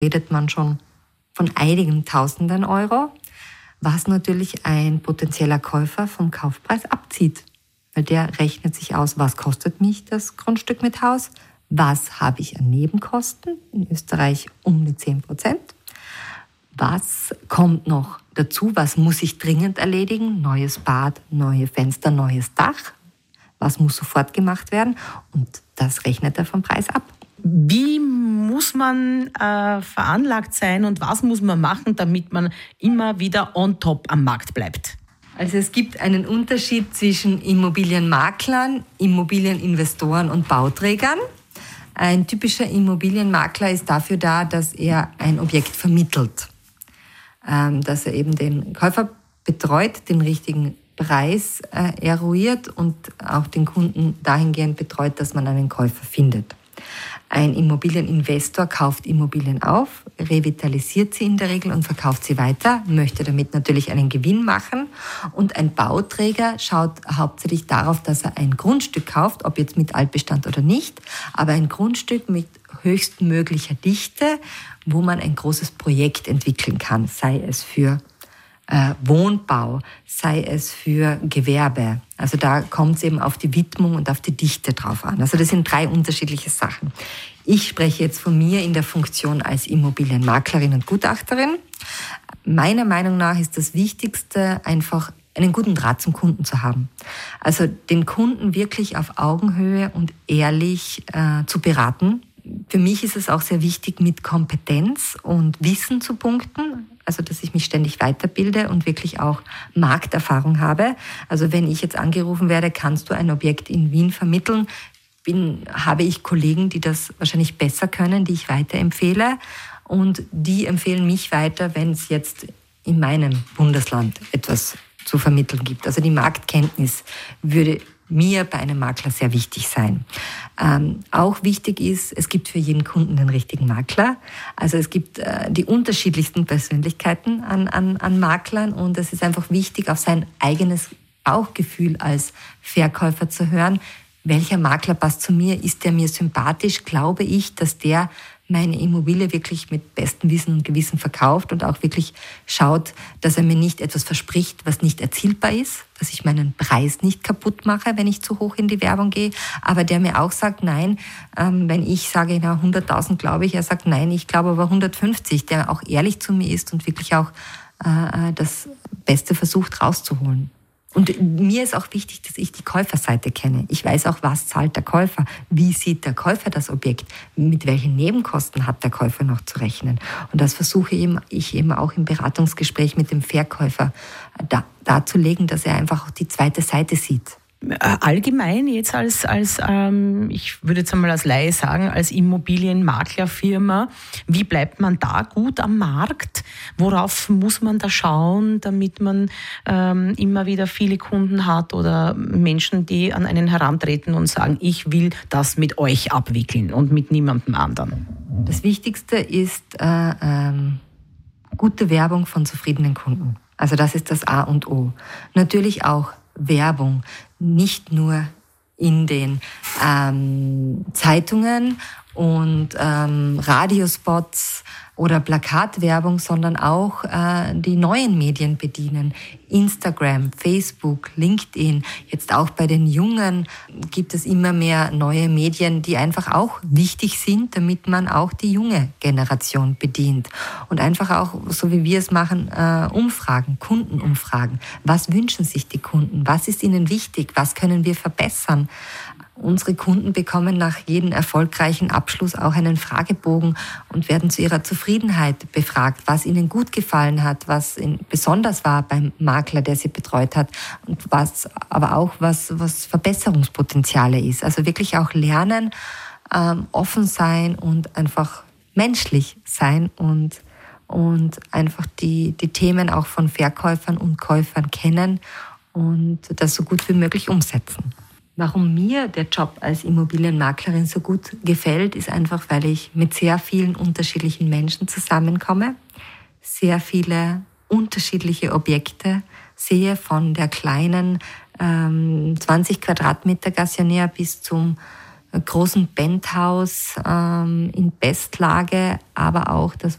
redet man schon von einigen Tausenden Euro, was natürlich ein potenzieller Käufer vom Kaufpreis abzieht. Weil der rechnet sich aus, was kostet mich das Grundstück mit Haus, was habe ich an Nebenkosten, in Österreich um die 10%. Was kommt noch dazu, was muss ich dringend erledigen, neues Bad, neue Fenster, neues Dach, was muss sofort gemacht werden und das rechnet er vom Preis ab. Wie muss man veranlagt sein und was muss man machen, damit man immer wieder on top am Markt bleibt? Also es gibt einen Unterschied zwischen Immobilienmaklern, Immobilieninvestoren und Bauträgern. Ein typischer Immobilienmakler ist dafür da, dass er ein Objekt vermittelt, dass er eben den Käufer betreut, den richtigen Preis eruiert und auch den Kunden dahingehend betreut, dass man einen Käufer findet. Ein Immobilieninvestor kauft Immobilien auf, revitalisiert sie in der Regel und verkauft sie weiter, möchte damit natürlich einen Gewinn machen. Und ein Bauträger schaut hauptsächlich darauf, dass er ein Grundstück kauft, ob jetzt mit Altbestand oder nicht, aber ein Grundstück mit höchstmöglicher Dichte, wo man ein großes Projekt entwickeln kann, sei es für Wohnbau, sei es für Gewerbe. Also da kommt es eben auf die Widmung und auf die Dichte drauf an. Also das sind 3 unterschiedliche Sachen. Ich spreche jetzt von mir in der Funktion als Immobilienmaklerin und Gutachterin. Meiner Meinung nach ist das Wichtigste einfach einen guten Draht zum Kunden zu haben. Also den Kunden wirklich auf Augenhöhe und ehrlich zu beraten. Für mich ist es auch sehr wichtig, mit Kompetenz und Wissen zu punkten. Also, dass ich mich ständig weiterbilde und wirklich auch Markterfahrung habe. Also, wenn ich jetzt angerufen werde, kannst du ein Objekt in Wien vermitteln, habe ich Kollegen, die das wahrscheinlich besser können, die ich weiterempfehle. Und die empfehlen mich weiter, wenn es jetzt in meinem Bundesland etwas zu vermitteln gibt. Also, die Marktkenntnis würde mir bei einem Makler sehr wichtig sein. Auch wichtig ist, es gibt für jeden Kunden den richtigen Makler. Also es gibt die unterschiedlichsten Persönlichkeiten an Maklern und es ist einfach wichtig, auf sein eigenes Bauchgefühl als Verkäufer zu hören. Welcher Makler passt zu mir? Ist der mir sympathisch? Glaube ich, dass der meine Immobilie wirklich mit bestem Wissen und Gewissen verkauft und auch wirklich schaut, dass er mir nicht etwas verspricht, was nicht erzielbar ist, dass ich meinen Preis nicht kaputt mache, wenn ich zu hoch in die Werbung gehe, aber der mir auch sagt, nein, wenn ich sage, na, 100.000 glaube ich, er sagt, nein, ich glaube aber 150, der auch ehrlich zu mir ist und wirklich auch das Beste versucht rauszuholen. Und mir ist auch wichtig, dass ich die Käuferseite kenne. Ich weiß auch, was zahlt der Käufer, wie sieht der Käufer das Objekt, mit welchen Nebenkosten hat der Käufer noch zu rechnen. Und das versuche ich eben auch im Beratungsgespräch mit dem Verkäufer darzulegen, dass er einfach auch die zweite Seite sieht. Allgemein jetzt als ich würde jetzt einmal als Laie sagen, als Immobilienmaklerfirma, wie bleibt man da gut am Markt? Worauf muss man da schauen, damit man immer wieder viele Kunden hat oder Menschen, die an einen herantreten und sagen, ich will das mit euch abwickeln und mit niemandem anderen? Das Wichtigste ist gute Werbung von zufriedenen Kunden. Also das ist das A und O. Natürlich auch Werbung, nicht nur in den Zeitungen und Radiospots oder Plakatwerbung, sondern auch die neuen Medien bedienen. Instagram, Facebook, LinkedIn. Jetzt auch bei den Jungen gibt es immer mehr neue Medien, die einfach auch wichtig sind, damit man auch die junge Generation bedient. Und einfach auch, so wie wir es machen, Umfragen, Kundenumfragen. Was wünschen sich die Kunden? Was ist ihnen wichtig? Was können wir verbessern? Unsere Kunden bekommen nach jedem erfolgreichen Abschluss auch einen Fragebogen und werden zu ihrer Zufriedenheit befragt, was ihnen gut gefallen hat, was besonders war beim Makler, der sie betreut hat und was Verbesserungspotenziale ist. Also wirklich auch lernen, offen sein und einfach menschlich sein und einfach die Themen auch von Verkäufern und Käufern kennen und das so gut wie möglich umsetzen. Warum mir der Job als Immobilienmaklerin so gut gefällt, ist einfach, weil ich mit sehr vielen unterschiedlichen Menschen zusammenkomme, sehr viele unterschiedliche Objekte sehe, von der kleinen 20 Quadratmeter Gazionär bis zum großen Penthouse in Bestlage, aber auch das